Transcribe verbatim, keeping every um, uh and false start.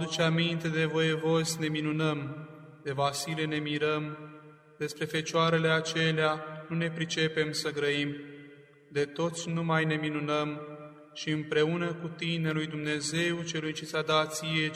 Aduce aminte de voievozi ne minunăm, de Vasile ne mirăm, despre fecioarele acelea nu ne pricepem să grăim, de toți numai ne minunăm și împreună cu tine, lui Dumnezeu, celui ce ți-a dat ție